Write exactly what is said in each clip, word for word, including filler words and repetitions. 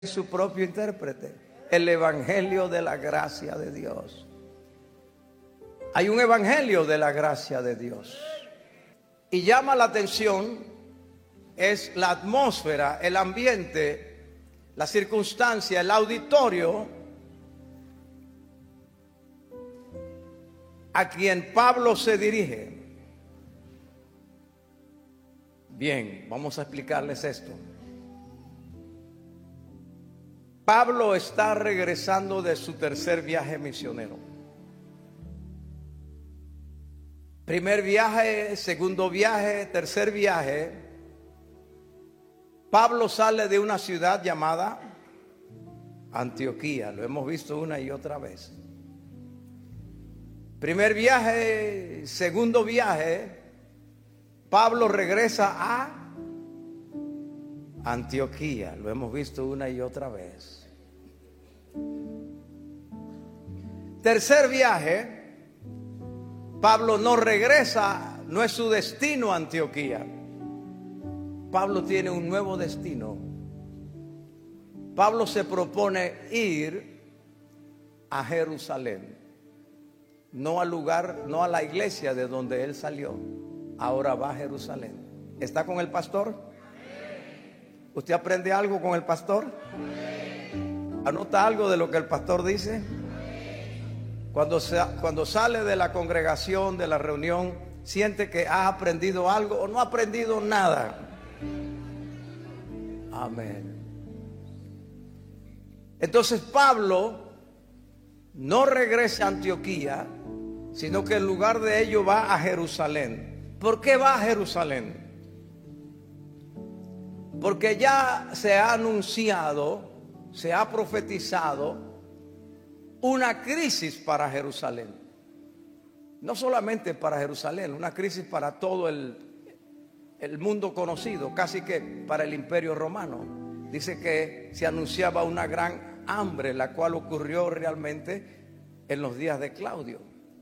su propio intérprete, el evangelio de la gracia de Dios. Hay un evangelio de la gracia de Dios. Y llama la atención es la atmósfera, el ambiente, la circunstancia, el auditorio a quien Pablo se dirige. Bien, vamos a explicarles esto. Pablo está regresando de su tercer viaje misionero. Primer viaje, segundo viaje, tercer viaje. Pablo sale de una ciudad llamada Antioquía. Lo hemos visto una y otra vez. Primer viaje, segundo viaje. Pablo regresa a Antioquía. Lo hemos visto una y otra vez. Tercer viaje. Pablo no regresa, no es su destino Antioquía. Pablo tiene un nuevo destino. Pablo se propone ir a Jerusalén. No al lugar, no a la iglesia de donde él salió. Ahora va a Jerusalén. ¿Está con el pastor? ¿Usted aprende algo con el pastor? ¿Anota algo de lo que el pastor dice? Cuando, se, cuando sale de la congregación, de la reunión, siente que ha aprendido algo o no ha aprendido nada. Amén. Entonces Pablo no regresa a Antioquía, sino que en lugar de ello va a Jerusalén. ¿Por qué va a Jerusalén? Porque ya se ha anunciado, se ha profetizado una crisis para Jerusalén. No solamente para Jerusalén, una crisis para todo el, el mundo conocido, casi que para el Imperio Romano. Dice que se anunciaba una gran hambre, la cual ocurrió realmente en los días de Claudio.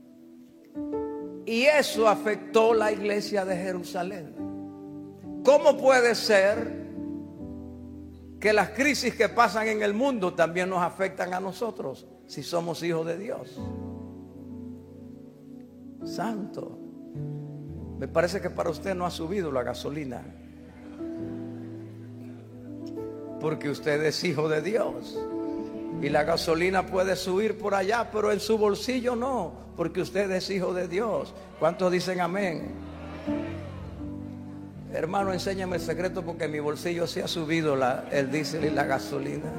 Y eso afectó la iglesia de Jerusalén. ¿Cómo puede ser que las crisis que pasan en el mundo también nos afectan a nosotros si somos hijos de Dios? Santo. Me parece que para usted no ha subido la gasolina, porque usted es hijo de Dios. Y la gasolina puede subir por allá, pero en su bolsillo no, porque usted es hijo de Dios. ¿Cuántos dicen amén? Hermano, enséñame el secreto, porque en mi bolsillo se ha subido la, el diésel y la gasolina.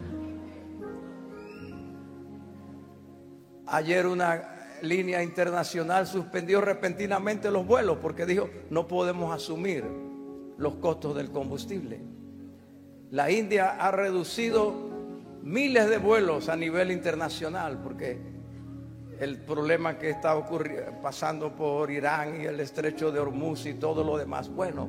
Ayer una línea internacional suspendió repentinamente los vuelos porque dijo: no podemos asumir los costos del combustible. La India ha reducido miles de vuelos a nivel internacional porque el problema que está ocurriendo, pasando por Irán y el estrecho de Hormuz y todo lo demás. Bueno,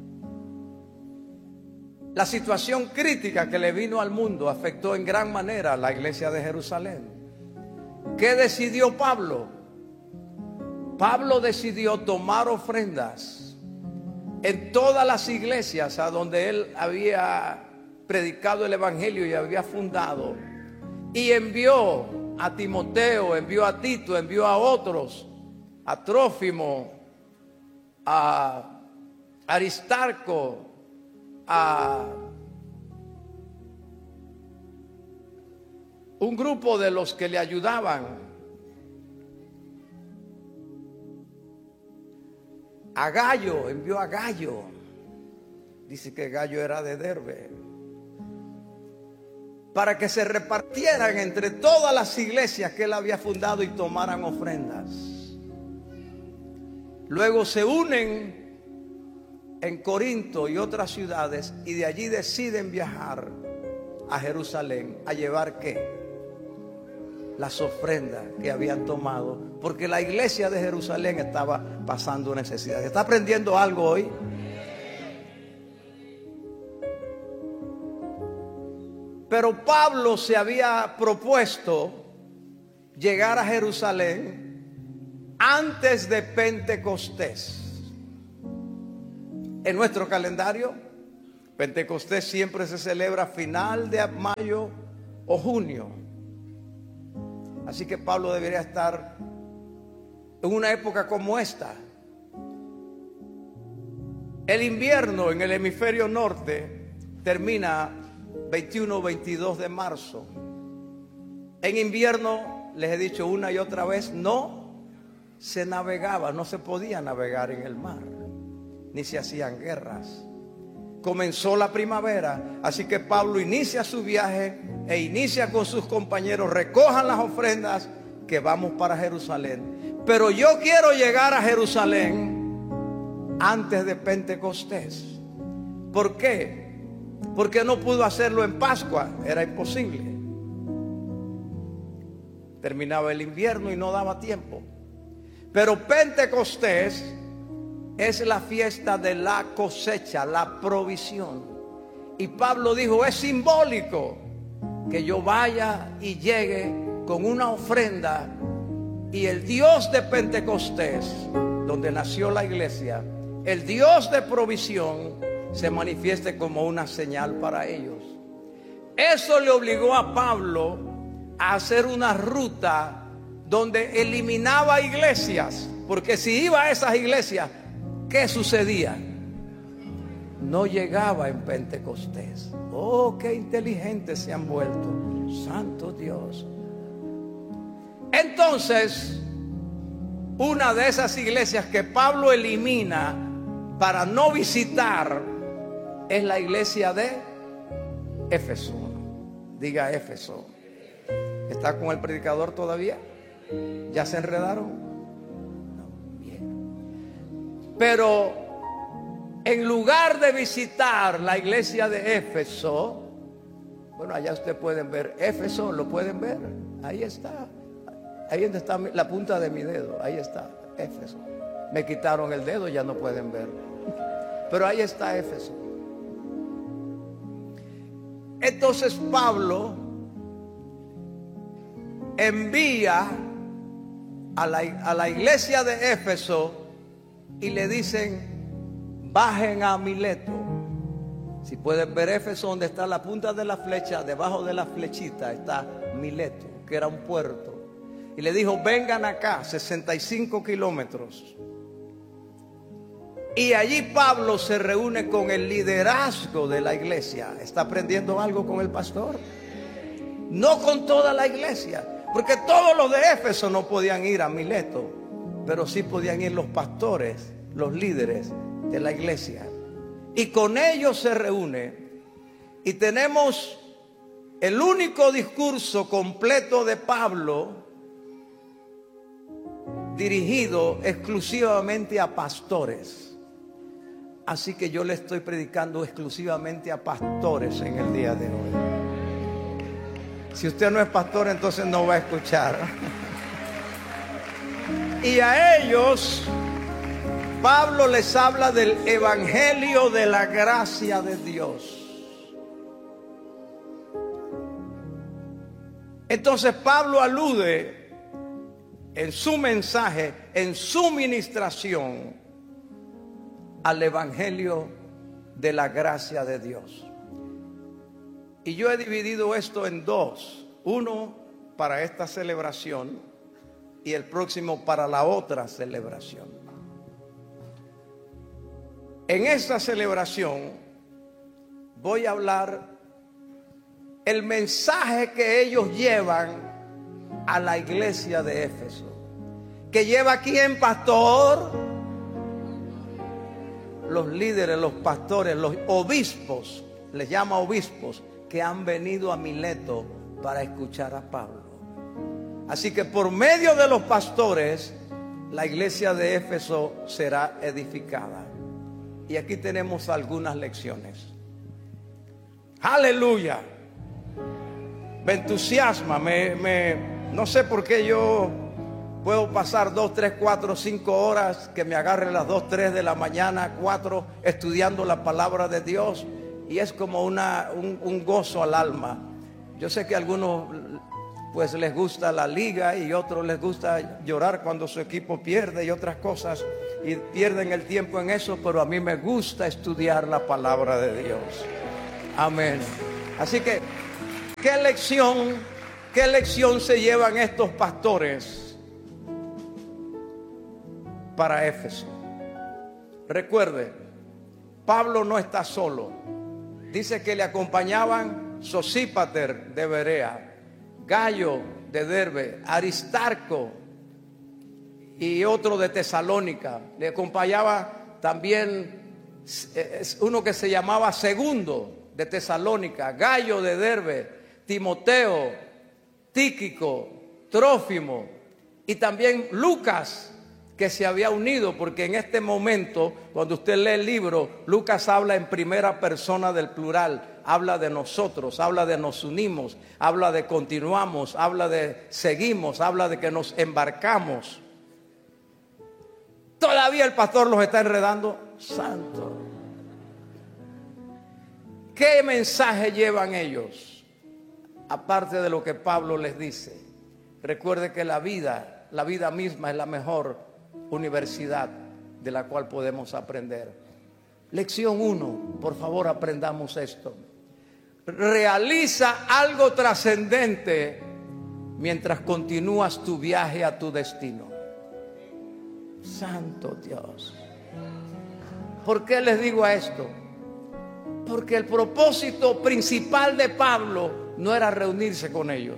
la situación crítica que le vino al mundo afectó en gran manera a la iglesia de Jerusalén. ¿Qué decidió Pablo? Pablo decidió tomar ofrendas en todas las iglesias a donde él había predicado el evangelio y había fundado, y envió a Timoteo, envió a Tito, envió a otros, a Trófimo, a Aristarco, a un grupo de los que le ayudaban, a Gallo, envió a Gallo. Dice que Gallo era de Derbe, para que se repartieran entre todas las iglesias que él había fundado y tomaran ofrendas. Luego se unen en Corinto y otras ciudades, y de allí deciden viajar a Jerusalén a llevar ¿qué? Las ofrendas que habían tomado, porque la iglesia de Jerusalén estaba pasando necesidad. ¿Está aprendiendo algo hoy? Pero Pablo se había propuesto llegar a Jerusalén antes de Pentecostés. En nuestro calendario Pentecostés siempre se celebra a final de mayo o junio. Así que Pablo debería estar en una época como esta. El invierno en el hemisferio norte termina veintiuno o veintidós de marzo. En invierno, les he dicho una y otra vez, no se navegaba, no se podía navegar en el mar, ni se hacían guerras. Comenzó la primavera, así que Pablo inicia su viaje e inicia con sus compañeros: recojan las ofrendas que vamos para Jerusalén. Pero yo quiero llegar a Jerusalén antes de Pentecostés. ¿Por qué? Porque no pudo hacerlo en Pascua, era imposible. Terminaba el invierno y no daba tiempo. Pero Pentecostés es la fiesta de la cosecha, la provisión. Y Pablo dijo: es simbólico que yo vaya y llegue con una ofrenda, y el Dios de Pentecostés, donde nació la iglesia, el Dios de provisión, se manifieste como una señal para ellos. Eso le obligó a Pablo a hacer una ruta donde eliminaba iglesias, porque si iba a esas iglesias, ¿qué sucedía? No llegaba en Pentecostés. Oh, qué inteligentes se han vuelto. Santo Dios. Entonces, una de esas iglesias que Pablo elimina para no visitar es la iglesia de Éfeso. Diga Éfeso. ¿Está con el predicador todavía? ¿Ya se enredaron? No, bien. Pero en lugar de visitar la iglesia de Éfeso, bueno, allá ustedes pueden ver Éfeso, lo pueden ver, ahí está, ahí donde está la punta de mi dedo, ahí está Éfeso. Me quitaron el dedo, ya no pueden ver, pero ahí está Éfeso. Entonces Pablo envía a la, a la iglesia de Éfeso y le dicen: bajen a Mileto. Si pueden ver Éfeso, donde está la punta de la flecha, debajo de la flechita está Mileto, que era un puerto. Y le dijo: vengan acá, sesenta y cinco kilómetros. Y allí Pablo se reúne con el liderazgo de la iglesia. ¿Está aprendiendo algo con el pastor? No con toda la iglesia, porque todos los de Éfeso no podían ir a Mileto, pero sí podían ir los pastores, los líderes de la iglesia. Y con ellos se reúne, y tenemos el único discurso completo de Pablo dirigido exclusivamente a pastores. Así que yo le estoy predicando exclusivamente a pastores en el día de hoy. Si usted no es pastor, entonces no va a escuchar. Y a ellos Pablo les habla del evangelio de la gracia de Dios. Entonces Pablo alude en su mensaje, en su ministración, al evangelio de la gracia de Dios. Y yo he dividido esto en dos: uno para esta celebración y el próximo para la otra celebración. En esta celebración voy a hablar el mensaje que ellos llevan a la iglesia de Éfeso. ¿Que lleva quién, pastor? Los líderes, los pastores, los obispos, les llama obispos, que han venido a Mileto para escuchar a Pablo. Así que por medio de los pastores, la iglesia de Éfeso será edificada. Y aquí tenemos algunas lecciones. Aleluya. Me entusiasma, me, me, no sé por qué yo puedo pasar dos, tres, cuatro, cinco horas, que me agarre las dos, tres de la mañana, cuatro, estudiando la palabra de Dios. Y es como una, un, un gozo al alma. Yo sé que a algunos pues les gusta la liga y otros les gusta llorar cuando su equipo pierde y otras cosas. y pierden el tiempo en eso, pero a mí me gusta estudiar la palabra de Dios. Amén. Así que, ¿qué lección, qué lección se llevan estos pastores para Éfeso? Recuerde, Pablo no está solo. Dice que le acompañaban Sosípater de Berea, Gallo de Derbe, Aristarco y otro de Tesalónica. Le acompañaba también uno que se llamaba Segundo de Tesalónica, Gallo de Derbe, Timoteo, Tíquico, Trófimo y también Lucas, que se había unido, porque en este momento, cuando usted lee el libro, Lucas habla en primera persona del plural, habla de nosotros, habla de nos unimos, habla de continuamos, habla de seguimos, habla de que nos embarcamos. Todavía el pastor los está enredando. Santo. ¿Qué mensaje llevan ellos? Aparte de lo que Pablo les dice. Recuerde que la vida, la vida misma es la mejor universidad de la cual podemos aprender. Lección uno, por favor aprendamos esto. Realiza algo trascendente mientras continúas tu viaje a tu destino. Santo Dios. ¿Por qué les digo esto? Porque el propósito principal de Pablo no era reunirse con ellos.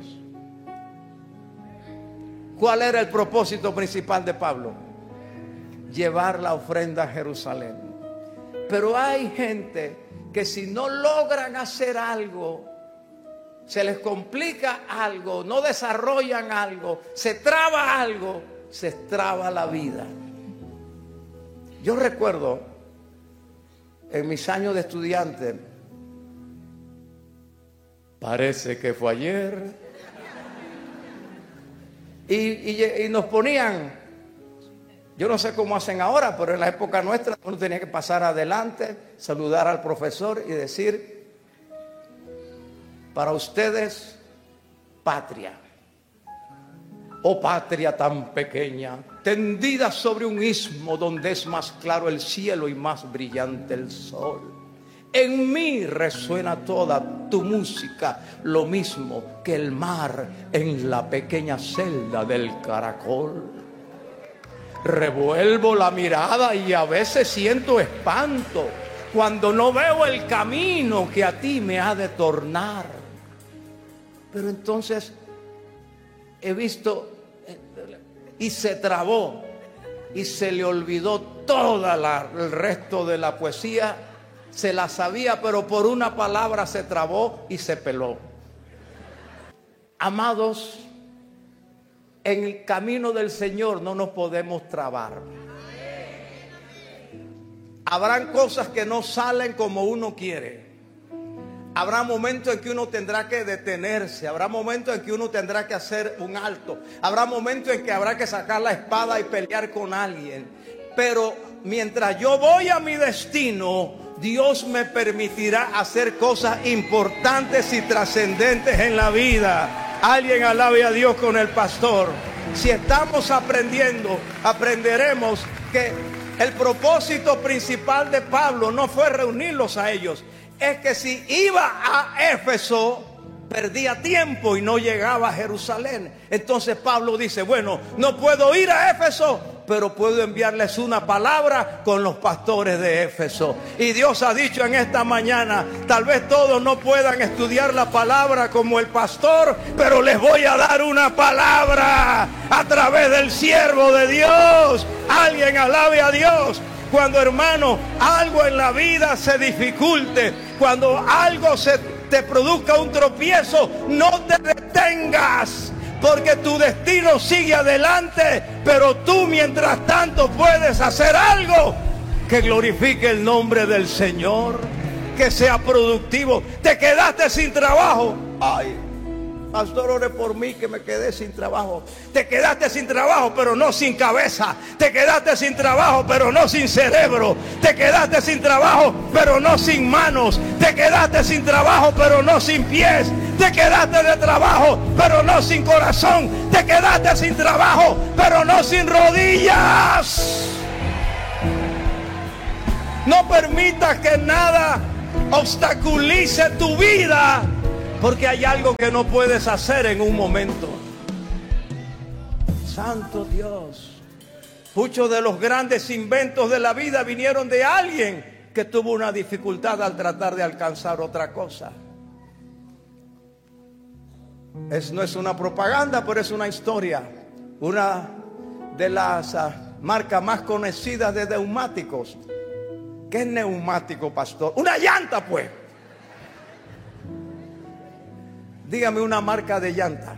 ¿Cuál era el propósito principal de Pablo? Llevar la ofrenda a Jerusalén. Pero hay gente que si no logran hacer algo, se les complica algo, no desarrollan algo, se traba algo, se traba la vida. Yo recuerdo en mis años de estudiante, parece que fue ayer, y, y, y nos ponían, yo no sé cómo hacen ahora, pero en la época nuestra uno tenía que pasar adelante, saludar al profesor y decir: para ustedes, patria. Oh patria tan pequeña, tendida sobre un istmo donde es más claro el cielo y más brillante el sol. En mí resuena toda tu música, lo mismo que el mar en la pequeña celda del caracol. Revuelvo la mirada y a veces siento espanto cuando no veo el camino que a ti me ha de tornar. Pero entonces he visto y se trabó y se le olvidó todo el resto de la poesía. Se la sabía, pero por una palabra se trabó y se peló. Amados, en el camino del Señor no nos podemos trabar. Habrán cosas que no salen como uno quiere. Habrá momentos en que uno tendrá que detenerse. Habrá momentos en que uno tendrá que hacer un alto. Habrá momentos en que habrá que sacar la espada y pelear con alguien. Pero mientras yo voy a mi destino, Dios me permitirá hacer cosas importantes y trascendentes en la vida. Alguien alabe a Dios con el pastor. Si estamos aprendiendo, aprenderemos que el propósito principal de Pablo no fue reunirlos a ellos. Es que si iba a Éfeso, perdía tiempo y no llegaba a Jerusalén. Entonces Pablo dice: bueno, no puedo ir a Éfeso, pero puedo enviarles una palabra con los pastores de Éfeso. Y Dios ha dicho en esta mañana: tal vez todos no puedan estudiar la palabra como el pastor, pero les voy a dar una palabra a través del siervo de Dios. Alguien alabe a Dios. Cuando, hermano, algo en la vida se dificulte, cuando algo se te produzca un tropiezo, no te detengas, porque tu destino sigue adelante. Pero tú, mientras tanto, puedes hacer algo que glorifique el nombre del Señor, que sea productivo. Te quedaste sin trabajo. Ay, pastor, ore por mí que me quedé sin trabajo. Te quedaste sin trabajo, pero no sin cabeza. Te quedaste sin trabajo, pero no sin cerebro. Te quedaste sin trabajo, pero no sin manos. Te quedaste sin trabajo, pero no sin pies. Te quedaste de trabajo, pero no sin corazón. Te quedaste sin trabajo, pero no sin rodillas. No permitas que nada obstaculice tu vida, porque hay algo que no puedes hacer en un momento. Santo Dios. Muchos de los grandes inventos de la vida vinieron de alguien que tuvo una dificultad al tratar de alcanzar otra cosa. Es, no es una propaganda, pero es una historia. Una de las uh, marcas más conocidas de neumáticos. ¿Qué es neumático, pastor? Una llanta, pues. Dígame una marca de llanta.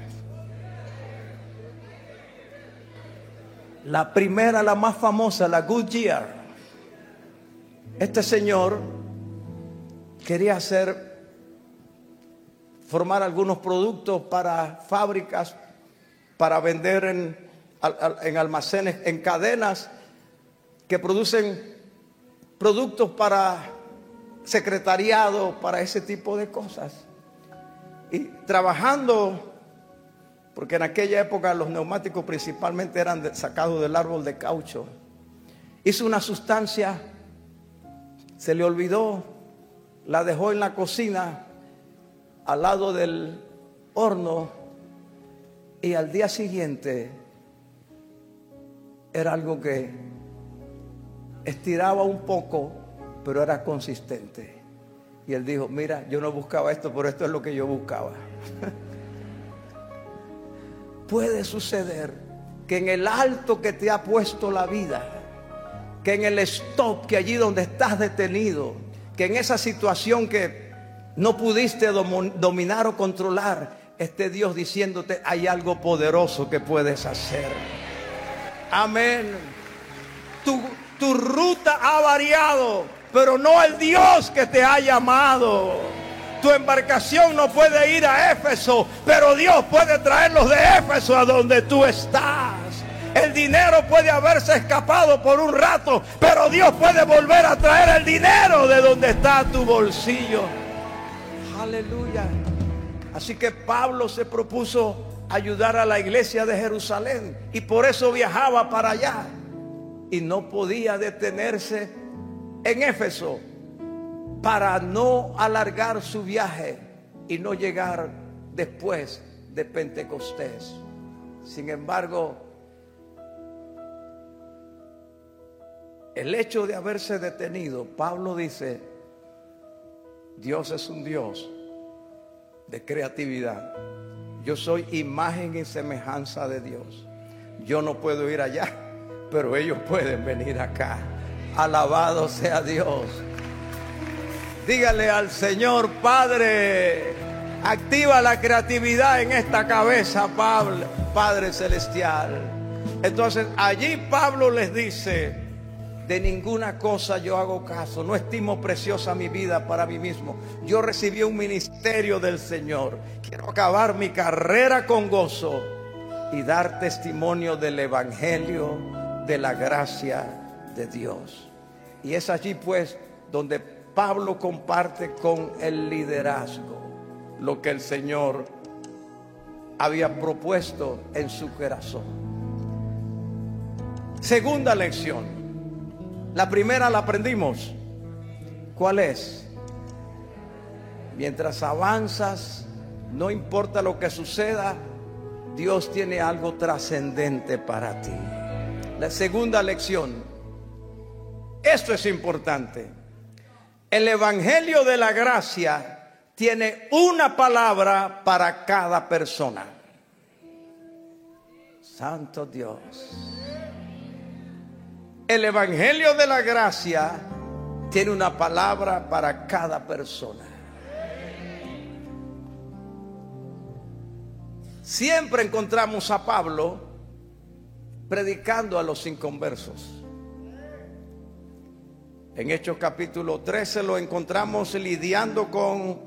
La primera, la más famosa, la Goodyear. Este señor quería hacer, formar algunos productos para fábricas, para vender en, en almacenes, en cadenas que producen productos para secretariado, para ese tipo de cosas. Y trabajando, porque en aquella época los neumáticos principalmente eran de, sacados del árbol de caucho, hizo una sustancia, se le olvidó, la dejó en la cocina al lado del horno, y al día siguiente era algo que estiraba un poco, pero era consistente. Y él dijo, mira, yo no buscaba esto, pero esto es lo que yo buscaba. Puede suceder que en el alto que te ha puesto la vida, que en el stop, que allí donde estás detenido, que en esa situación que no pudiste dominar o controlar, esté Dios diciéndote, hay algo poderoso que puedes hacer. Amén. Tu, tu ruta ha variado, pero no el Dios que te ha llamado. Tu embarcación no puede ir a Éfeso, pero Dios puede traerlos de Éfeso a donde tú estás. El dinero puede haberse escapado por un rato, pero Dios puede volver a traer el dinero de donde está tu bolsillo. Aleluya. Así que Pablo se propuso ayudar a la iglesia de Jerusalén y por eso viajaba para allá. Y no podía detenerse en Éfeso para no alargar su viaje y no llegar después de Pentecostés. Sin embargo, el hecho de haberse detenido, Pablo dice, Dios es un Dios de creatividad. Yo soy imagen y semejanza de Dios. Yo no puedo ir allá, pero ellos pueden venir acá. Alabado sea Dios. Dígale al Señor, Padre, activa la creatividad en esta cabeza, Pablo, Padre Celestial. Entonces allí Pablo les dice, de ninguna cosa yo hago caso, no estimo preciosa mi vida para mí mismo. Yo recibí un ministerio del Señor. Quiero acabar mi carrera con gozo y dar testimonio del Evangelio, de la gracia de Dios. Y es allí pues donde Pablo comparte con el liderazgo lo que el Señor había propuesto en su corazón. Segunda lección. La primera la aprendimos. ¿Cuál es? Mientras avanzas, no importa lo que suceda, Dios tiene algo trascendente para ti. La segunda lección. Esto es importante. El Evangelio de la Gracia tiene una palabra para cada persona. Santo Dios. El Evangelio de la Gracia tiene una palabra para cada persona. Siempre encontramos a Pablo predicando a los inconversos. En Hechos capítulo trece lo encontramos lidiando con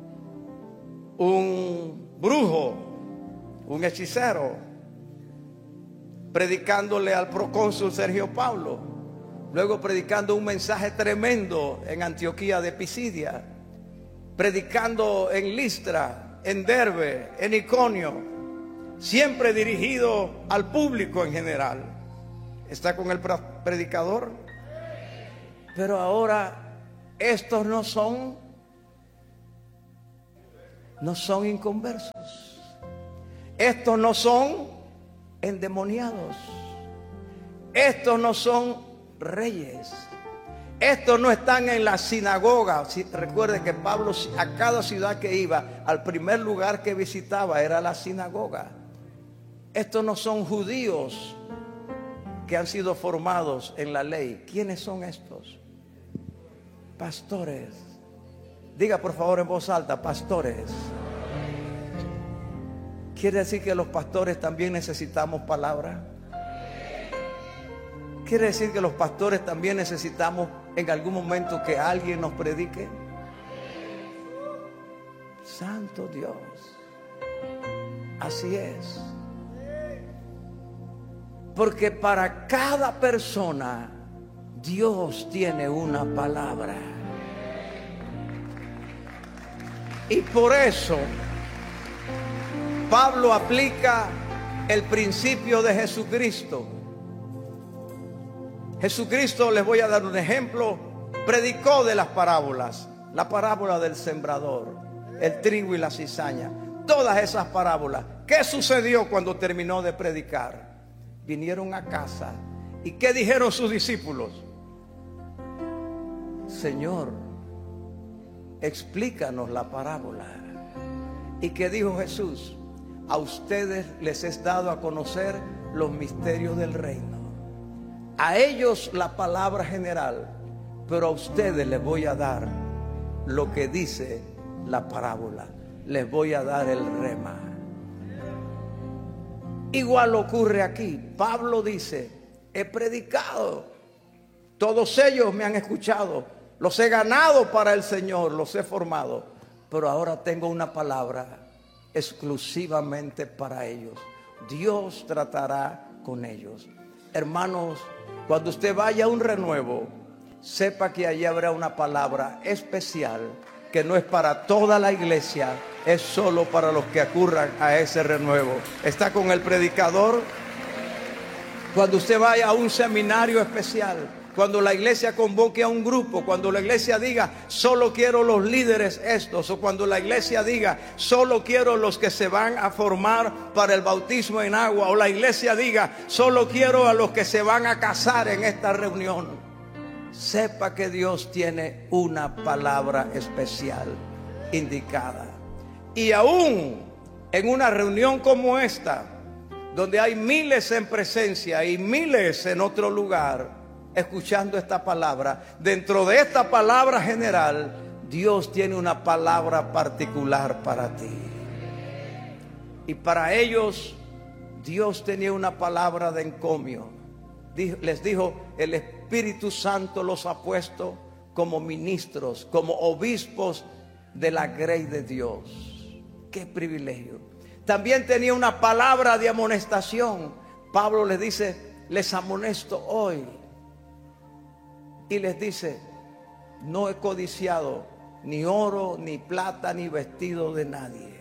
un brujo, un hechicero, predicándole al procónsul Sergio Paulo, luego predicando un mensaje tremendo en Antioquía de Pisidia, predicando en Listra, en Derbe, en Iconio, siempre dirigido al público en general. ¿Está con el predicador? Pero ahora estos no son, no son inconversos. Estos no son endemoniados. Estos no son reyes. Estos no están en la sinagoga. Recuerde que Pablo a cada ciudad que iba, al primer lugar que visitaba era la sinagoga. Estos no son judíos que han sido formados en la ley. ¿Quiénes son estos? Pastores. Diga por favor en voz alta, pastores. ¿Quiere decir que los pastores también necesitamos palabra? ¿Quiere decir que los pastores también necesitamos en algún momento que alguien nos predique? Santo Dios. Así es. Porque para cada persona Dios tiene una palabra. Y por eso Pablo aplica el principio de Jesucristo. Jesucristo, les voy a dar un ejemplo, predicó de las parábolas. La parábola del sembrador, el trigo y la cizaña. Todas esas parábolas. ¿Qué sucedió cuando terminó de predicar? Vinieron a casa. ¿Y qué dijeron sus discípulos? Señor, explícanos la parábola. ¿Y qué dijo Jesús? A ustedes les es dado a conocer los misterios del reino. A ellos la palabra general, pero a ustedes les voy a dar lo que dice la parábola. Les voy a dar el rema. Igual ocurre aquí. Pablo dice, he predicado, todos ellos me han escuchado, los he ganado para el Señor, los he formado, pero ahora tengo una palabra exclusivamente para ellos. Dios tratará con ellos. Hermanos, cuando usted vaya a un renuevo, sepa que allí habrá una palabra especial que no es para toda la iglesia, es solo para los que acurran a ese renuevo. ¿Está con el predicador? Cuando usted vaya a un seminario especial, cuando la iglesia convoque a un grupo, cuando la iglesia diga, solo quiero los líderes estos, o cuando la iglesia diga, solo quiero los que se van a formar para el bautismo en agua, o la iglesia diga, solo quiero a los que se van a casar en esta reunión, sepa que Dios tiene una palabra especial indicada. Y aún en una reunión como esta, donde hay miles en presencia y miles en otro lugar, escuchando esta palabra, dentro de esta palabra general, Dios tiene una palabra particular para ti. Y para ellos, Dios tenía una palabra de encomio. Les dijo, el Espíritu Santo los ha puesto como ministros, como obispos de la grey de Dios. ¡Qué privilegio! También tenía una palabra de amonestación. Pablo les dice, les amonesto hoy. Y les dice, no he codiciado ni oro, ni plata, ni vestido de nadie.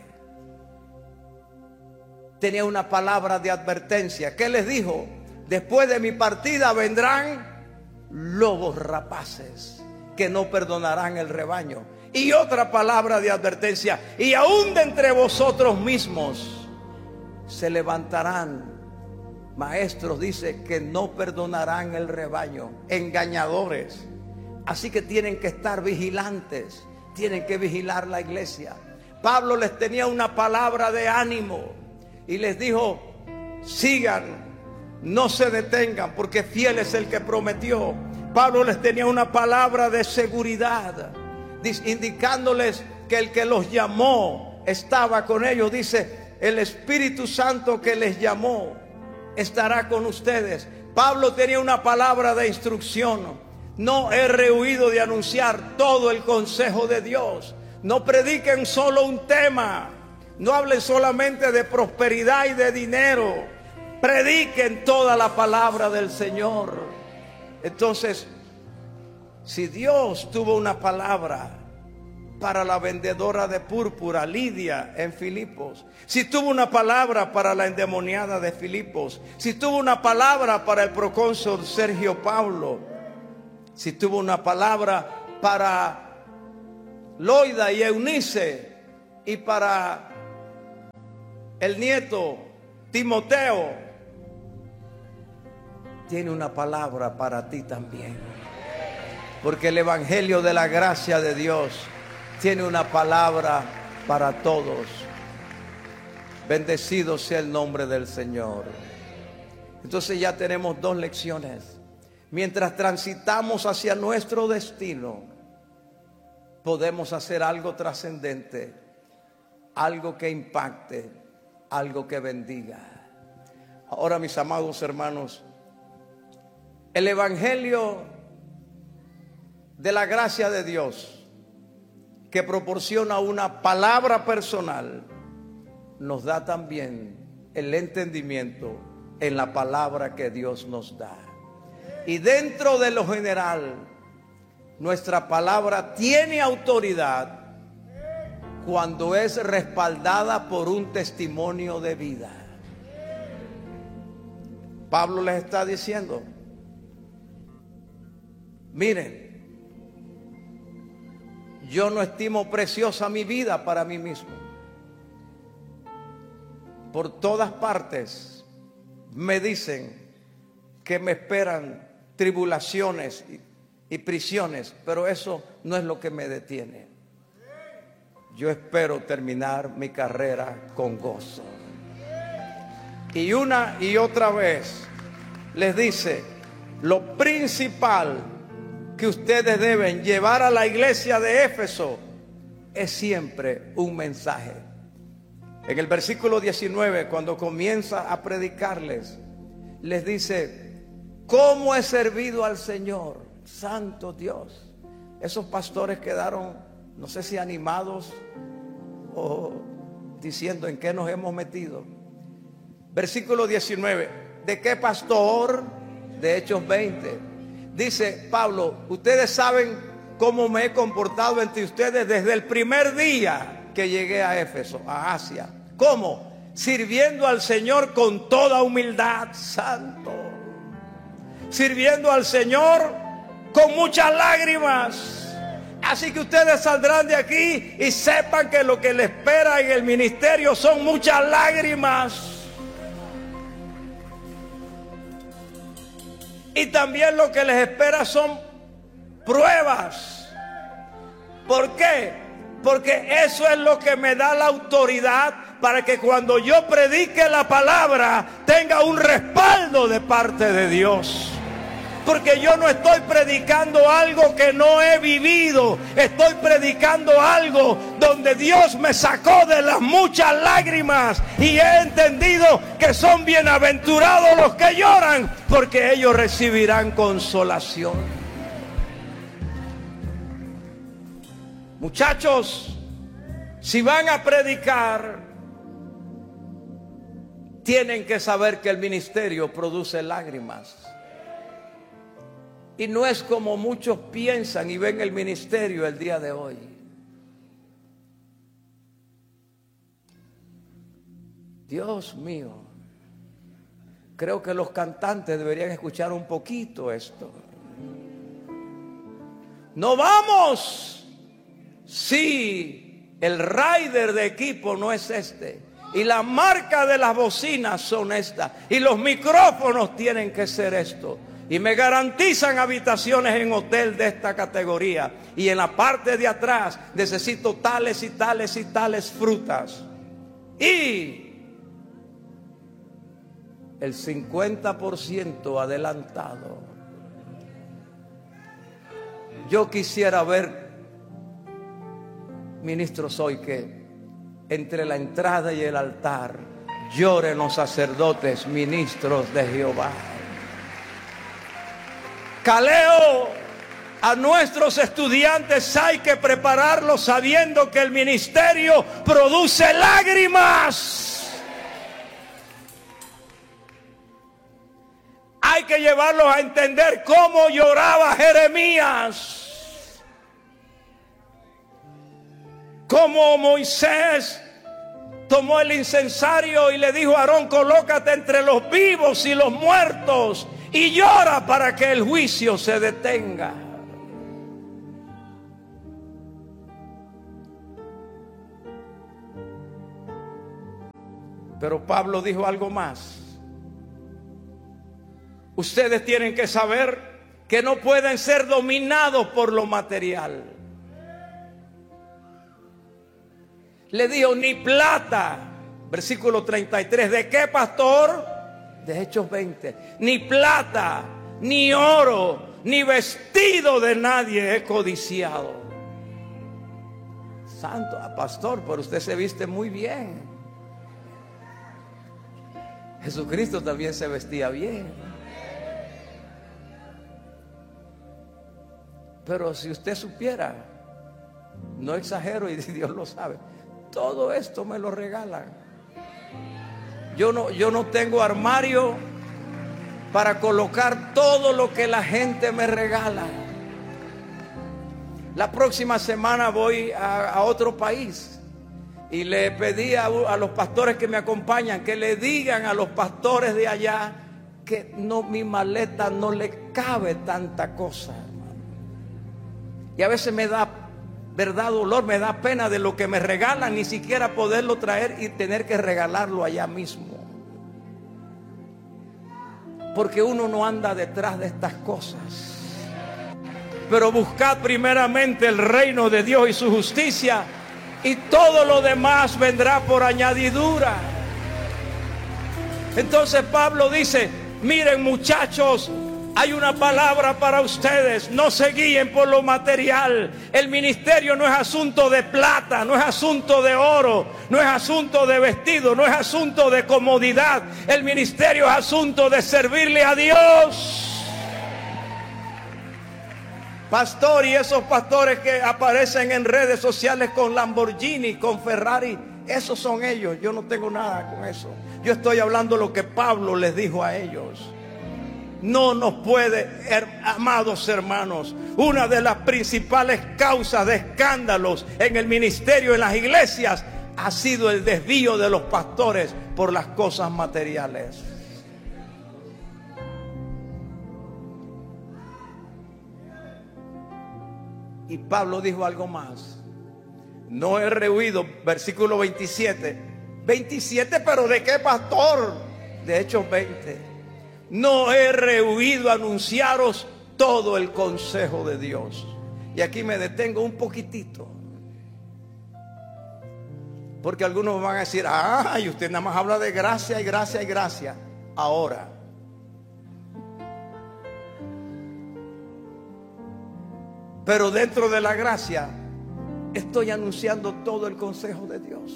Tenía una palabra de advertencia. ¿Qué les dijo? Después de mi partida vendrán lobos rapaces que no perdonarán el rebaño. Y otra palabra de advertencia. Y aún de entre vosotros mismos se levantarán maestros, dice, que no perdonarán el rebaño, engañadores. Así que tienen que estar vigilantes, tienen que vigilar la iglesia. Pablo les tenía una palabra de ánimo y les dijo, sigan, no se detengan, porque fiel es el que prometió. Pablo les tenía una palabra de seguridad, indicándoles que el que los llamó estaba con ellos. Dice, el Espíritu Santo que les llamó estará con ustedes. Pablo tenía una palabra de instrucción. No he rehuido de anunciar todo el consejo de Dios. No prediquen solo un tema. No hablen solamente de prosperidad y de dinero. Prediquen toda la palabra del Señor. Entonces, si Dios tuvo una palabra para la vendedora de púrpura, Lidia, en Filipos, si tuvo una palabra para la endemoniada de Filipos, si tuvo una palabra para el procónsul Sergio Paulo, si tuvo una palabra para Loida y Eunice y para el nieto Timoteo, tiene una palabra para ti también. Porque el evangelio de la gracia de Dios tiene una palabra para todos. Bendecido sea el nombre del Señor. Entonces ya tenemos dos lecciones. Mientras transitamos hacia nuestro destino, podemos hacer algo trascendente, algo que impacte, algo que bendiga. Ahora, mis amados hermanos, el evangelio de la gracia de Dios, que proporciona una palabra personal, nos da también el entendimiento en la palabra que Dios nos da. Y dentro de lo general, nuestra palabra tiene autoridad cuando es respaldada por un testimonio de vida. Pablo les está diciendo, miren, yo no estimo preciosa mi vida para mí mismo. Por todas partes me dicen que me esperan tribulaciones y, y prisiones, pero eso no es lo que me detiene. Yo espero terminar mi carrera con gozo. Y una y otra vez les dice, lo principal que ustedes deben llevar a la iglesia de Éfeso es siempre un mensaje. En el versículo diecinueve, cuando comienza a predicarles, les dice, ¿cómo he servido al Señor? Santo Dios. Esos pastores quedaron, no sé si animados o diciendo en qué nos hemos metido. Versículo diecinueve, ¿de qué pastor? De Hechos veinte. Dice Pablo, ustedes saben cómo me he comportado entre ustedes desde el primer día que llegué a Éfeso, a Asia. ¿Cómo? Sirviendo al Señor con toda humildad, santo. Sirviendo al Señor con muchas lágrimas. Así que ustedes saldrán de aquí y sepan que lo que les espera en el ministerio son muchas lágrimas. Y también lo que les espera son pruebas. ¿Por qué? Porque eso es lo que me da la autoridad para que cuando yo predique la palabra tenga un respaldo de parte de Dios. Porque yo no estoy predicando algo que no he vivido. Estoy predicando algo donde Dios me sacó de las muchas lágrimas. Y he entendido que son bienaventurados los que lloran, porque ellos recibirán consolación. Muchachos, si van a predicar, tienen que saber que el ministerio produce lágrimas. Y no es como muchos piensan y ven el ministerio el día de hoy. Dios mío, creo que los cantantes deberían escuchar un poquito esto. No vamos si el rider de equipo no es este, y la marca de las bocinas son estas, y los micrófonos tienen que ser esto. Y me garantizan habitaciones en hotel de esta categoría. Y en la parte de atrás necesito tales y tales y tales frutas. Y el cincuenta por ciento adelantado. Yo quisiera ver, ministros, hoy que entre la entrada y el altar lloren los sacerdotes, ministros de Jehová. Caleo, a nuestros estudiantes hay que prepararlos sabiendo que el ministerio produce lágrimas. Hay que llevarlos a entender cómo lloraba Jeremías, cómo Moisés tomó el incensario y le dijo a Aarón, colócate entre los vivos y los muertos. y llora para que el juicio se detenga. Pero Pablo dijo algo más. Ustedes tienen que saber que no pueden ser dominados por lo material. Le dijo, ni plata, versículo treinta y tres, ¿de qué, pastor? De Hechos veinte. Ni plata, ni oro, ni vestido de nadie he codiciado. Santo, pastor, pero usted se viste muy bien. Jesucristo también se vestía bien. Pero si usted supiera, no exagero y Dios lo sabe, todo esto me lo regalan. Yo no, yo no tengo armario para colocar todo lo que la gente me regala. La próxima semana voy a, a otro país y le pedí a, a los pastores que me acompañan que le digan a los pastores de allá que no, mi maleta no le cabe tanta cosa. Y a veces me da, verdad, dolor, me da pena de lo que me regalan, ni siquiera poderlo traer y tener que regalarlo allá mismo. Porque uno no anda detrás de estas cosas. Pero buscad primeramente el reino de Dios y su justicia, y todo lo demás vendrá por añadidura. Entonces Pablo dice, miren muchachos, hay una palabra para ustedes, no se guíen por lo material. El ministerio no es asunto de plata, no es asunto de oro, no es asunto de vestido, no es asunto de comodidad. El ministerio es asunto de servirle a Dios. Pastor, y esos pastores que aparecen en redes sociales con Lamborghini, con Ferrari, esos son ellos, yo no tengo nada con eso. Yo estoy hablando lo que Pablo les dijo a ellos. No nos puede, amados hermanos, una de las principales causas de escándalos en el ministerio, en las iglesias, ha sido el desvío de los pastores por las cosas materiales. Y Pablo dijo algo más. No he rehuido, versículo veintisiete. veintisiete, pero ¿de qué, pastor? De Hechos veinte. No he rehuido anunciaros todo el consejo de Dios. Y aquí me detengo un poquitito, porque algunos van a decir, ay, usted nada más habla de gracia y gracia y gracia. Ahora, pero dentro de la gracia estoy anunciando todo el consejo de Dios.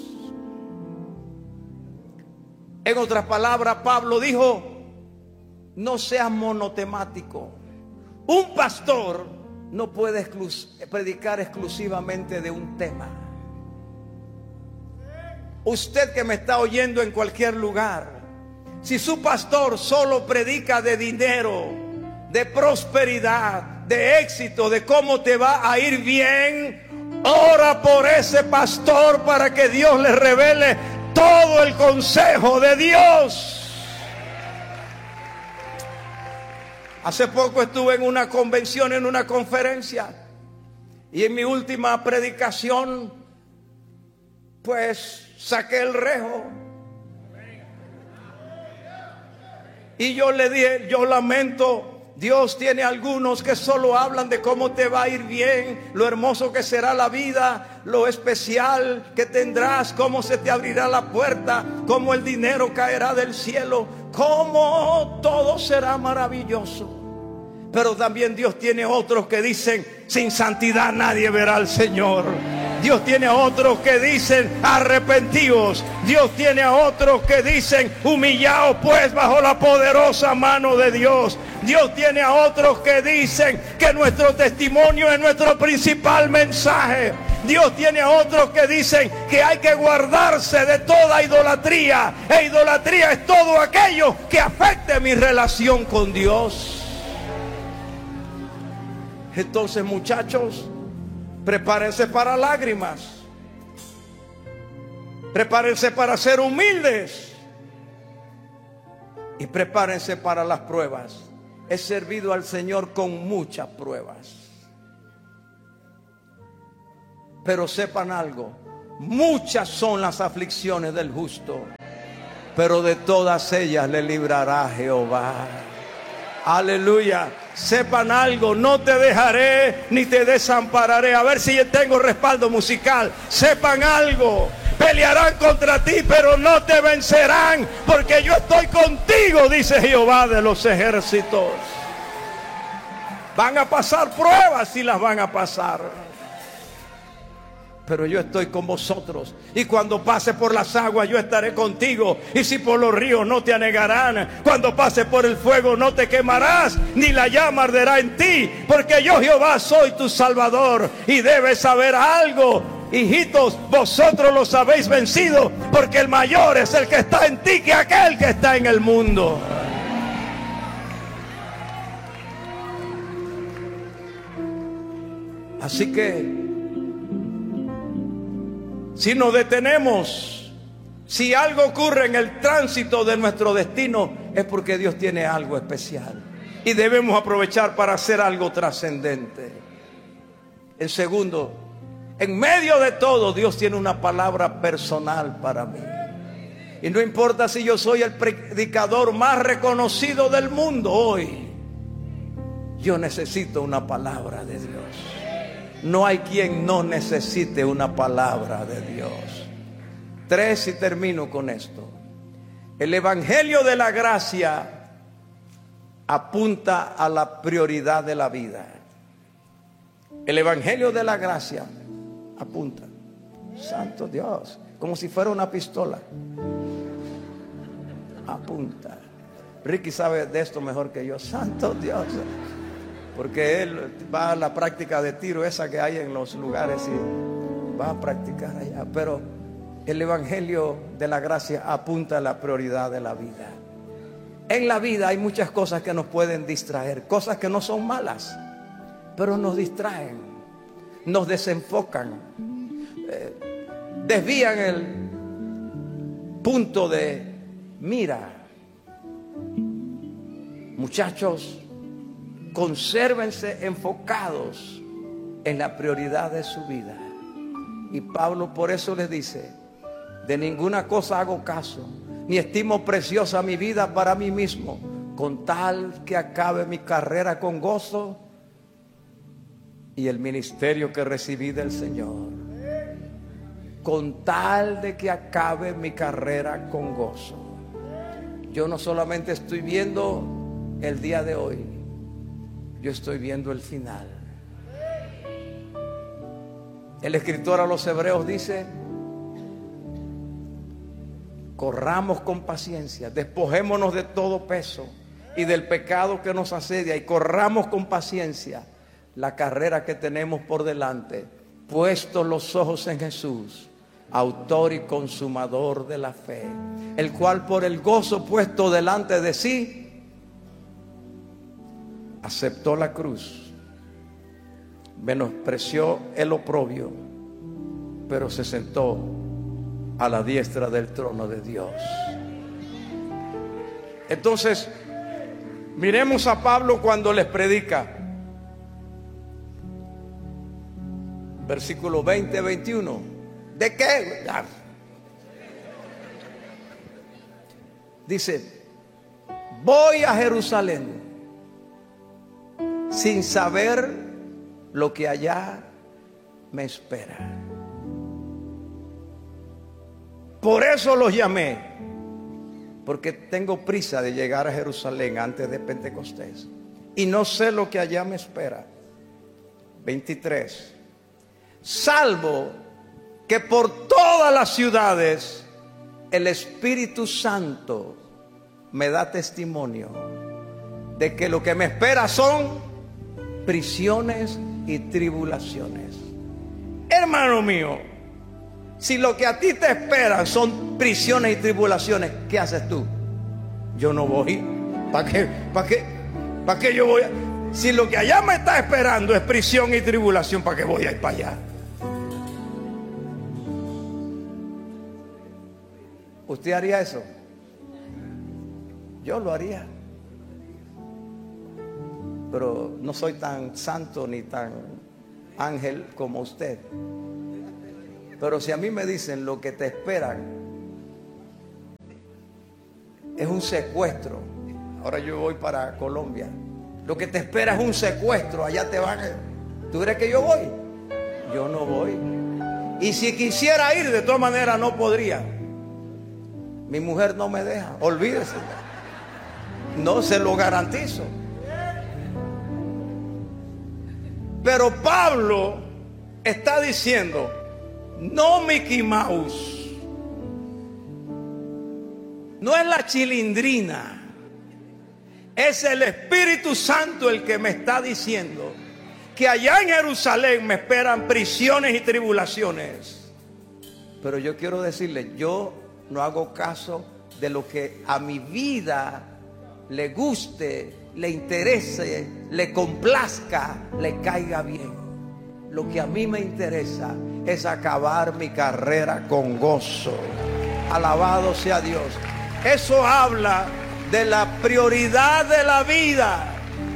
En otras palabras, Pablo dijo, no seas monotemático. Un pastor no puede exclus- predicar exclusivamente de un tema. Usted que me está oyendo en cualquier lugar, si su pastor solo predica de dinero, de prosperidad, de éxito, de cómo te va a ir bien, ora por ese pastor para que Dios le revele todo el consejo de Dios. Hace poco estuve en una convención, en una conferencia, y en mi última predicación, pues saqué el rejo. Y yo le dije, yo lamento, Dios tiene algunos que solo hablan de cómo te va a ir bien, lo hermoso que será la vida, lo especial que tendrás, cómo se te abrirá la puerta, cómo el dinero caerá del cielo, cómo todo será maravilloso. Pero también Dios tiene otros que dicen, sin santidad nadie verá al Señor. Dios tiene a otros que dicen, arrepentíos. Dios tiene a otros que dicen, humillaos pues bajo la poderosa mano de Dios. Dios tiene a otros que dicen que nuestro testimonio es nuestro principal mensaje. Dios tiene a otros que dicen que hay que guardarse de toda idolatría. E idolatría es todo aquello que afecte mi relación con Dios. Entonces, muchachos, prepárense para lágrimas. Prepárense para ser humildes. Y prepárense para las pruebas. he servido al Señor con muchas pruebas. Pero sepan algo, muchas son las aflicciones del justo, pero de todas ellas le librará Jehová. Aleluya. Sepan algo, no te dejaré ni te desampararé. A ver si yo tengo respaldo musical. Sepan algo, pelearán contra ti, pero no te vencerán, porque yo estoy contigo, dice Jehová de los ejércitos. Van a pasar pruebas y las van a pasar, pero yo estoy con vosotros. Y cuando pase por las aguas, yo estaré contigo. Y si por los ríos, no te anegarán. Cuando pase por el fuego, no te quemarás, ni la llama arderá en ti. Porque yo, Jehová, soy tu Salvador. Y debes saber algo, hijitos, vosotros los habéis vencido, porque el mayor es el que está en ti que aquel que está en el mundo. Así que si nos detenemos, si algo ocurre en el tránsito de nuestro destino, es porque Dios tiene algo especial y debemos aprovechar para hacer algo trascendente. En segundo, en medio de todo, Dios tiene una palabra personal para mí. Y no importa si yo soy el predicador más reconocido del mundo hoy, yo necesito una palabra de Dios. No hay quien no necesite una palabra de Dios. Tres, y termino con esto. El evangelio de la gracia apunta a la prioridad de la vida. El evangelio de la gracia apunta. Santo Dios, como si fuera una pistola. Apunta. Ricky sabe de esto mejor que yo. Santo Dios. Porque él va a la práctica de tiro esa que hay en los lugares y va a practicar allá. Pero el evangelio de la gracia apunta a la prioridad de la vida. En la vida hay muchas cosas que nos pueden distraer, cosas que no son malas, pero nos distraen, nos desenfocan, eh, desvían el punto de mira. Muchachos, consérvense enfocados en la prioridad de su vida. Y Pablo por eso les dice: de ninguna cosa hago caso, ni estimo preciosa mi vida para mí mismo, con tal que acabe mi carrera con gozo y el ministerio que recibí del Señor. Con tal de que acabe mi carrera con gozo. Yo no solamente estoy viendo el día de hoy, yo estoy viendo el final. El escritor a los Hebreos dice: corramos con paciencia, despojémonos de todo peso y del pecado que nos asedia, y corramos con paciencia la carrera que tenemos por delante, puestos los ojos en Jesús, autor y consumador de la fe, el cual por el gozo puesto delante de sí aceptó la cruz, menospreció el oprobio, pero se sentó a la diestra del trono de Dios. Entonces, miremos a Pablo cuando les predica. Versículo veinte, veintiuno. ¿De qué? Dice: voy a Jerusalén sin saber lo que allá me espera. Por eso los llamé, porque tengo prisa de llegar a Jerusalén antes de Pentecostés, y no sé lo que allá me espera. veintitrés. Salvo que por todas las ciudades el Espíritu Santo me da testimonio de que lo que me espera son prisiones y tribulaciones. Hermano mío, si lo que a ti te espera son prisiones y tribulaciones, ¿qué haces tú? Yo no voy. ¿Para qué? ¿Para qué? ¿Para qué yo voy? Si lo que allá me está esperando es prisión y tribulación, ¿para qué voy a ir para allá? ¿Usted haría eso? Yo lo haría. pero no soy tan santo ni tan ángel como usted. Pero si a mí me dicen lo que te esperan es un secuestro, ahora yo voy para Colombia, lo que te espera es un secuestro, allá te van a... ¿Tú crees que yo voy? Yo no voy. Y si quisiera ir, de todas maneras no podría. Mi mujer no me deja, olvídese. No se lo garantizo. Pero Pablo está diciendo, no Mickey Mouse, no es la chilindrina, es el Espíritu Santo el que me está diciendo que allá en Jerusalén me esperan prisiones y tribulaciones. Pero yo quiero decirle, yo no hago caso de lo que a mi vida le guste, le interese, le complazca, le caiga bien. Lo que a mí me interesa es acabar mi carrera con gozo. Alabado sea Dios. Eso habla de la prioridad de la vida.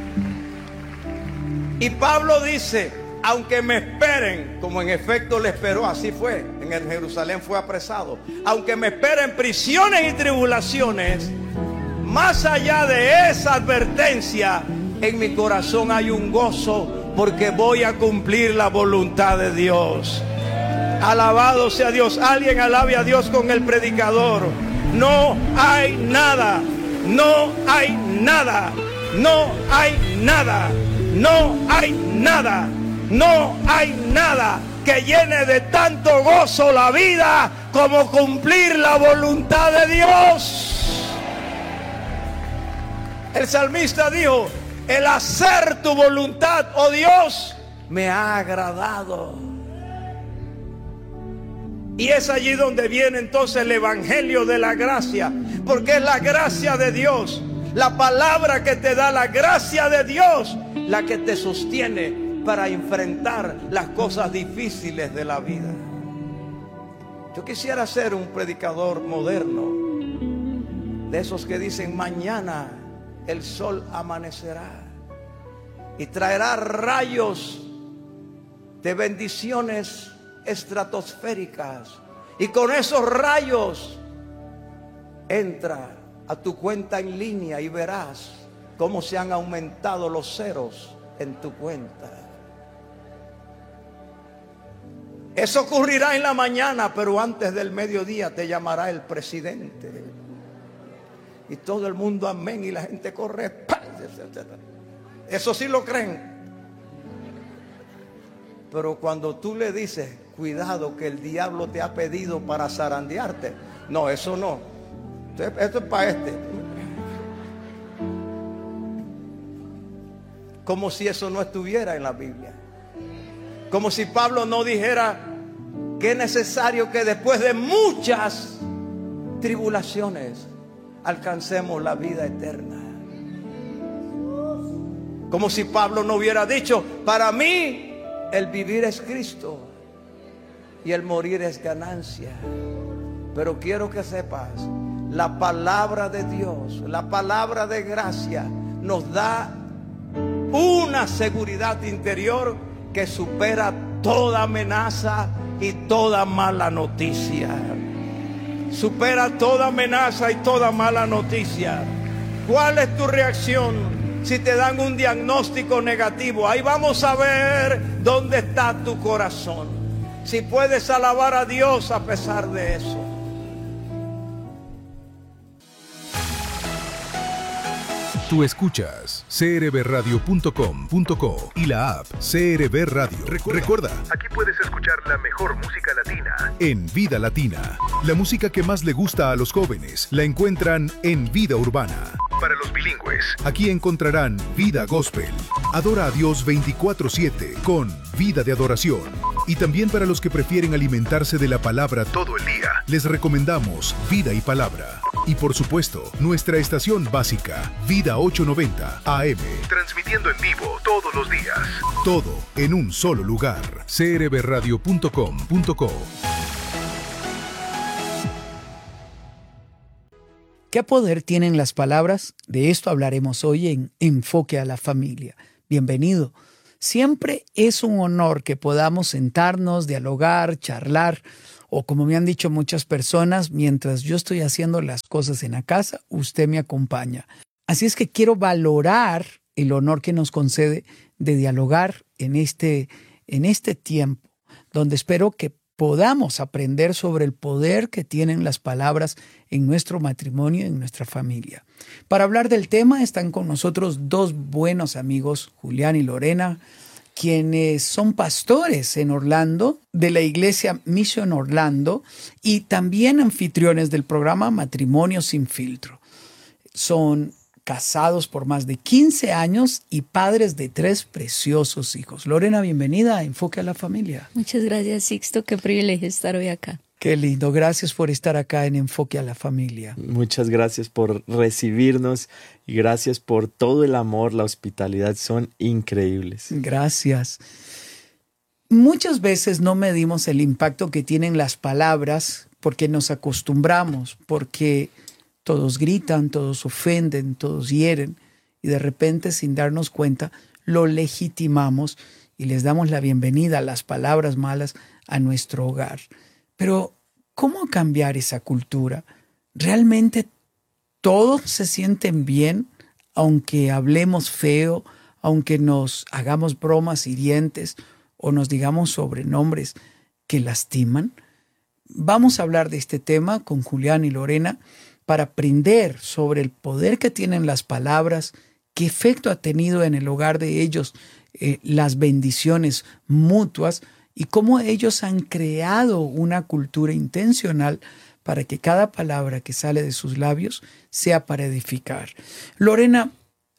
Y Pablo dice, aunque me esperen, como en efecto le esperó, así fue, en el Jerusalén fue apresado, aunque me esperen prisiones y tribulaciones, más allá de esa advertencia, en mi corazón hay un gozo, porque voy a cumplir la voluntad de Dios. Alabado sea Dios. Alguien alabe a Dios con el predicador. No hay nada, no hay nada, no hay nada, no hay nada, no hay nada que llene de tanto gozo la vida como cumplir la voluntad de Dios. El salmista dijo, el hacer tu voluntad, oh Dios, me ha agradado. Y es allí donde viene entonces el evangelio de la gracia, porque es la gracia de Dios, la palabra que te da la gracia de Dios, la que te sostiene para enfrentar las cosas difíciles de la vida. Yo quisiera ser un predicador moderno, de esos que dicen mañana el sol amanecerá y traerá rayos de bendiciones estratosféricas, y con esos rayos entra a tu cuenta en línea y verás cómo se han aumentado los ceros en tu cuenta. Eso ocurrirá en la mañana, pero antes del mediodía te llamará el presidente y todo el mundo amén, y la gente corre. Eso sí lo creen. Pero cuando tú le dices, cuidado que el diablo te ha pedido para zarandearte, no, eso no, esto es para este. Como si eso no estuviera en la Biblia. Como si Pablo no dijera que es necesario que después de muchas tribulaciones alcancemos la vida eterna. Como si Pablo no hubiera dicho, para mí el vivir es Cristo y el morir es ganancia. Pero quiero que sepas, la palabra de Dios, la palabra de gracia nos da una seguridad interior que supera toda amenaza y toda mala noticia. Supera toda amenaza y toda mala noticia. ¿Cuál es tu reacción si te dan un diagnóstico negativo? Ahí vamos a ver dónde está tu corazón. Si puedes alabar a Dios a pesar de eso. Tú escuchas c r b radio punto com punto co y la app C R B Radio. Recuerda, Recuerda, aquí puedes escuchar la mejor música latina en Vida Latina. La música que más le gusta a los jóvenes la encuentran en Vida Urbana. Para los bilingües, aquí encontrarán Vida Gospel. Adora a Dios veinticuatro siete con Vida de Adoración. Y también para los que prefieren alimentarse de la palabra todo el día, les recomendamos Vida y Palabra. Y por supuesto, nuestra estación básica, Vida ochocientos noventa A M. Transmitiendo en vivo todos los días. Todo en un solo lugar. c r b radio punto com punto co. ¿Qué poder tienen las palabras? De esto hablaremos hoy en Enfoque a la Familia. Bienvenido. Siempre es un honor que podamos sentarnos, dialogar, charlar, o como me han dicho muchas personas, mientras yo estoy haciendo las cosas en la casa, usted me acompaña. Así es que quiero valorar el honor que nos concede de dialogar en este, en este tiempo, donde espero que podamos aprender sobre el poder que tienen las palabras en nuestro matrimonio y en nuestra familia. Para hablar del tema están con nosotros dos buenos amigos, Julián y Lorena, quienes son pastores en Orlando, de la iglesia Mission Orlando, y también anfitriones del programa Matrimonio Sin Filtro. Son casados por más de quince años y padres de tres preciosos hijos. Lorena, bienvenida a Enfoque a la Familia. Muchas gracias, Sixto. Qué privilegio estar hoy acá. Qué lindo. Gracias por estar acá en Enfoque a la Familia. Muchas gracias por recibirnos y gracias por todo el amor, la hospitalidad. Son increíbles. Gracias. Muchas veces no medimos el impacto que tienen las palabras porque nos acostumbramos, porque todos gritan, todos ofenden, todos hieren y de repente sin darnos cuenta lo legitimamos y les damos la bienvenida a las palabras malas a nuestro hogar. Pero ¿cómo cambiar esa cultura? ¿Realmente todos se sienten bien aunque hablemos feo, aunque nos hagamos bromas hirientes o nos digamos sobrenombres que lastiman? Vamos a hablar de este tema con Julián y Lorena para aprender sobre el poder que tienen las palabras, qué efecto ha tenido en el hogar de ellos eh, las bendiciones mutuas y cómo ellos han creado una cultura intencional para que cada palabra que sale de sus labios sea para edificar. Lorena,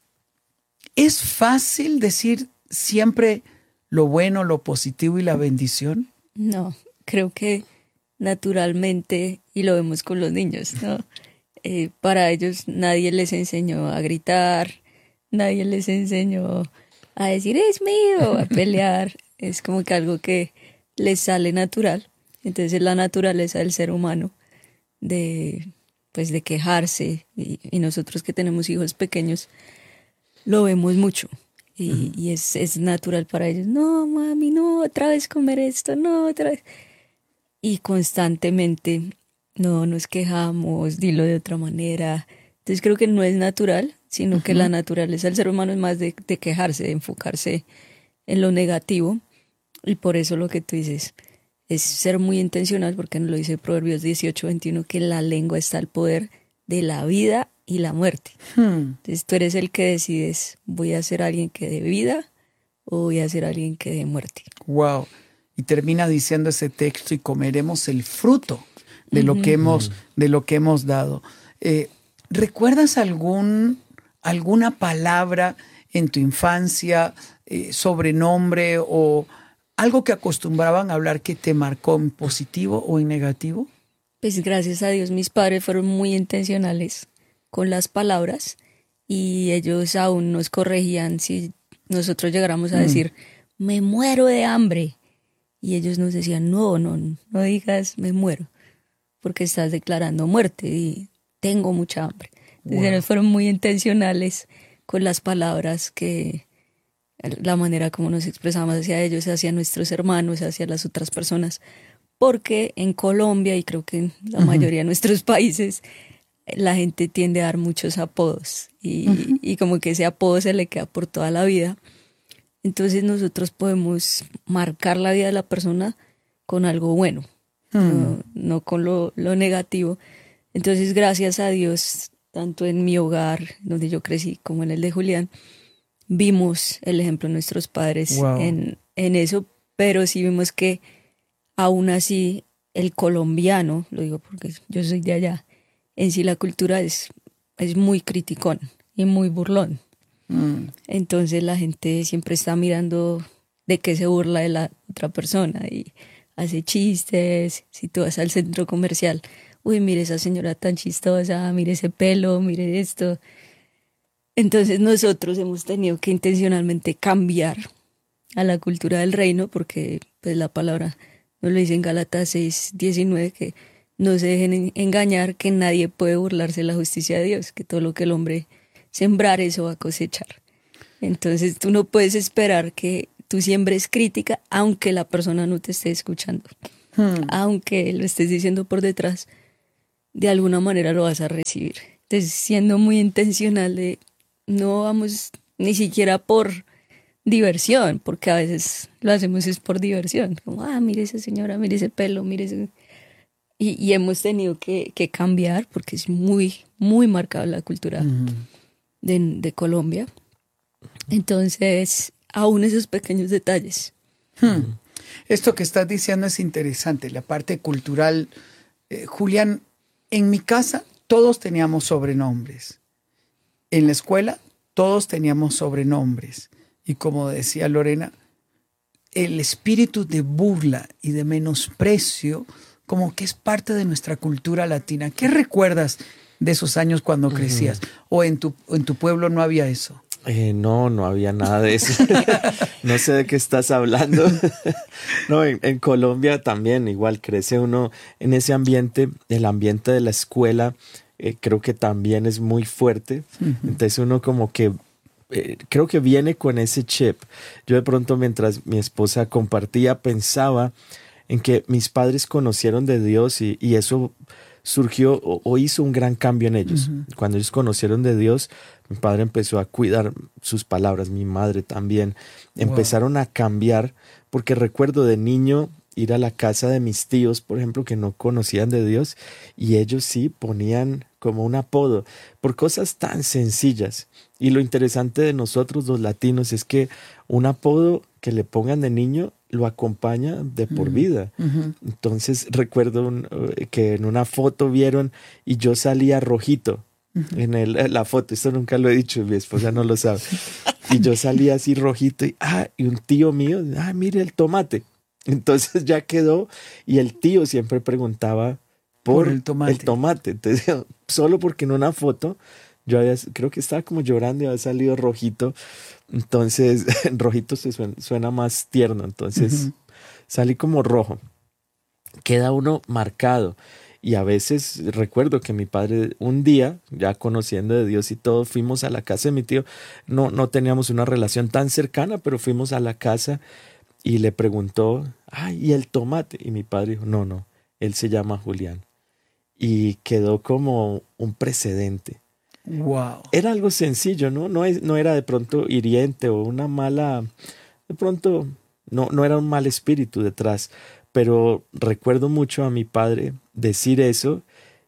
¿es fácil decir siempre lo bueno, lo positivo y la bendición? No, creo que naturalmente, y lo vemos con los niños, ¿no? Eh, para ellos nadie les enseñó a gritar, nadie les enseñó a decir es mío, a pelear. Es como que algo que les sale natural. Entonces es la naturaleza del ser humano de, pues, de quejarse. Y, y nosotros que tenemos hijos pequeños lo vemos mucho. Y, uh-huh. y es, es natural para ellos. No, mami, no, otra vez comer esto, no, otra vez. Y constantemente no nos quejamos, dilo de otra manera. Entonces creo que no es natural, sino uh-huh. que la naturaleza del ser humano es más de, de quejarse, de enfocarse en lo negativo. Y por eso lo que tú dices es ser muy intencional, porque nos lo dice Proverbios dieciocho veintiuno, que en la lengua está el poder de la vida y la muerte. Hmm. Entonces tú eres el que decides, voy a ser alguien que dé vida o voy a ser alguien que dé muerte. Wow. Y termina diciendo ese texto, y comeremos el fruto de lo que hemos, de lo que hemos dado. Eh, ¿Recuerdas algún, alguna palabra en tu infancia, eh, sobrenombre o algo que acostumbraban a hablar que te marcó en positivo o en negativo? Pues gracias a Dios mis padres fueron muy intencionales con las palabras y ellos aún nos corregían si nosotros llegáramos a decir mm. me muero de hambre, y ellos nos decían no, no, no digas me muero, porque estás declarando muerte y tengo mucha hambre. Entonces wow. fueron muy intencionales con las palabras, que la manera como nos expresamos hacia ellos, hacia nuestros hermanos, hacia las otras personas, porque en Colombia y creo que en la uh-huh. mayoría de nuestros países la gente tiende a dar muchos apodos y, uh-huh. y como que ese apodo se le queda por toda la vida. Entonces nosotros podemos marcar la vida de la persona con algo bueno. No, no con lo, lo negativo. Entonces, gracias a Dios, tanto en mi hogar, donde yo crecí, como en el de Julián, vimos el ejemplo de nuestros padres wow. en, en eso, pero sí vimos que aún así el colombiano, lo digo porque yo soy de allá, en sí la cultura es, es muy criticón y muy burlón. Mm. Entonces la gente siempre está mirando de qué se burla de la otra persona y hace chistes. Si tú vas al centro comercial, uy, mire esa señora tan chistosa, mire ese pelo, mire esto. Entonces nosotros hemos tenido que intencionalmente cambiar a la cultura del reino, porque pues la palabra nos lo dice en Gálatas seis diecinueve, que no se dejen engañar que nadie puede burlarse de la justicia de Dios, que todo lo que el hombre sembrar, eso va a cosechar. Entonces tú no puedes esperar que tú siembres crítica aunque la persona no te esté escuchando. Hmm. Aunque lo estés diciendo por detrás, de alguna manera lo vas a recibir. Entonces, siendo muy intencional de no vamos ni siquiera por diversión, porque a veces lo hacemos es por diversión. Como, ah, mire esa señora, mire ese pelo, mire ese... Y, y hemos tenido que, que cambiar porque es muy, muy marcada la cultura uh-huh. de, de Colombia. Entonces, aún esos pequeños detalles. Hmm. Esto que estás diciendo es interesante, la parte cultural. Eh, Julián, en mi casa todos teníamos sobrenombres. En la escuela todos teníamos sobrenombres. Y como decía Lorena, el espíritu de burla y de menosprecio como que es parte de nuestra cultura latina. ¿Qué recuerdas de esos años cuando crecías? Uh-huh. ¿O en tu, en tu pueblo no había eso? Eh, no, no había nada de eso. No sé de qué estás hablando. No, en, en Colombia también igual crece uno en ese ambiente, el ambiente de la escuela, eh, creo que también es muy fuerte. Uh-huh. Entonces uno como que, eh, creo que viene con ese chip. Yo de pronto mientras mi esposa compartía pensaba en que mis padres conocieron de Dios y, y eso surgió o, o hizo un gran cambio en ellos. Uh-huh. Cuando ellos conocieron de Dios, mi padre empezó a cuidar sus palabras, mi madre también. Wow. Empezaron a cambiar, porque recuerdo de niño ir a la casa de mis tíos, por ejemplo, que no conocían de Dios, y ellos sí ponían como un apodo por cosas tan sencillas. Y lo interesante de nosotros los latinos es que un apodo que le pongan de niño lo acompaña de por uh-huh. vida. Uh-huh. Entonces recuerdo un, uh, que en una foto vieron y yo salía rojito. Uh-huh. En el, la foto, esto nunca lo he dicho, mi esposa no lo sabe. Y yo salía así rojito y, ah, y un tío mío, ah, mire el tomate. Entonces ya quedó y el tío siempre preguntaba por, por el tomate. El tomate. Entonces, solo porque en una foto yo había, creo que estaba como llorando y había salido rojito. Entonces, rojito se suena, suena más tierno. Entonces, uh-huh. salí como rojo. Queda uno marcado. Y a veces recuerdo que mi padre, un día, ya conociendo de Dios y todo, fuimos a la casa de mi tío. No, no teníamos una relación tan cercana, pero fuimos a la casa y le preguntó, ay, ¿y el tomate? Y mi padre dijo, no, no, él se llama Julián. Y quedó como un precedente. Wow. Era algo sencillo, ¿no? No, es, no era de pronto hiriente o una mala, de pronto no, no era un mal espíritu detrás, pero recuerdo mucho a mi padre decir eso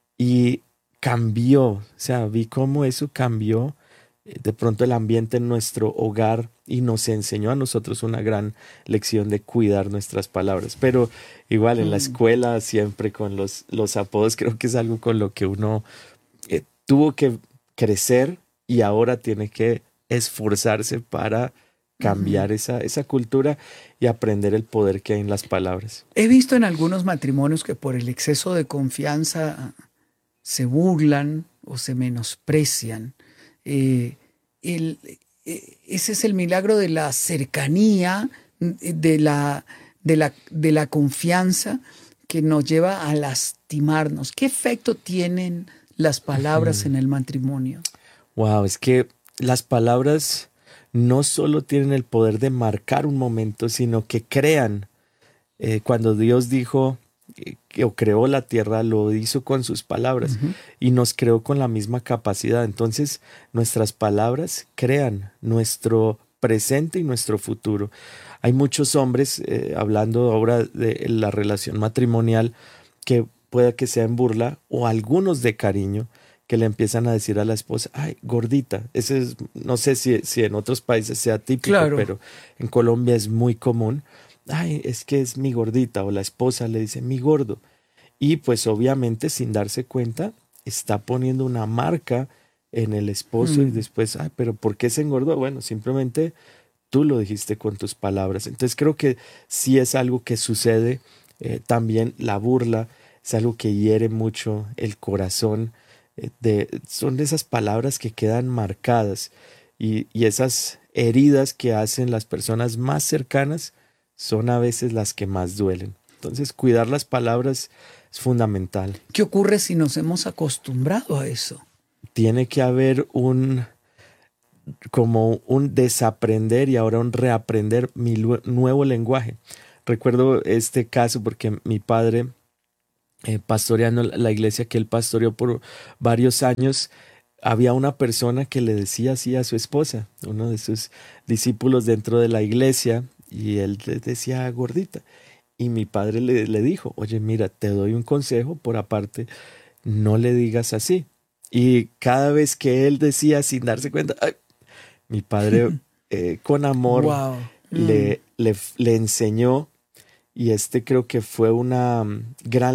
y cambió, o sea, vi cómo eso cambió de pronto el ambiente en nuestro hogar y nos enseñó a nosotros una gran lección de cuidar nuestras palabras. Pero igual en mm. la escuela siempre con los, los apodos creo que es algo con lo que uno eh, tuvo que crecer y ahora tiene que esforzarse para cambiar uh-huh. esa, esa cultura y aprender el poder que hay en las palabras. He visto en algunos matrimonios que por el exceso de confianza se burlan o se menosprecian. Eh, el, eh, ese es el milagro de la cercanía, de la, de la, de la confianza que nos lleva a lastimarnos. ¿Qué efecto tienen las palabras uh-huh. en el matrimonio? Wow, es que las palabras no solo tienen el poder de marcar un momento, sino que crean. Eh, cuando Dios dijo eh, que o creó la tierra, lo hizo con sus palabras uh-huh. y nos creó con la misma capacidad. Entonces, nuestras palabras crean nuestro presente y nuestro futuro. Hay muchos hombres, eh, hablando ahora de la relación matrimonial, que puede que sea en burla o algunos de cariño, que le empiezan a decir a la esposa, ay, gordita. Ese es, no sé si, si en otros países sea típico, claro. pero en Colombia es muy común. Ay, es que es mi gordita, o la esposa le dice mi gordo. Y pues obviamente sin darse cuenta está poniendo una marca en el esposo mm. y después, ay, pero ¿por qué se engordó? Bueno, simplemente tú lo dijiste con tus palabras. Entonces creo que sí es algo que sucede. Eh, también la burla es algo que hiere mucho el corazón. De, son de esas palabras que quedan marcadas y, y esas heridas que hacen las personas más cercanas son a veces las que más duelen. Entonces cuidar las palabras es fundamental. ¿Qué ocurre si nos hemos acostumbrado a eso? Tiene que haber un, como un desaprender y ahora un reaprender mi nuevo lenguaje. Recuerdo este caso porque mi padre, eh, pastoreando la iglesia que él pastoreó por varios años, había una persona que le decía así a su esposa, uno de sus discípulos dentro de la iglesia, y él le decía gordita. Y mi padre le, le dijo, oye, mira, te doy un consejo por aparte, no le digas así. Y cada vez que él decía sin darse cuenta, ay, mi padre eh, con amor wow. le, mm. le, le enseñó, y este creo que fue una gran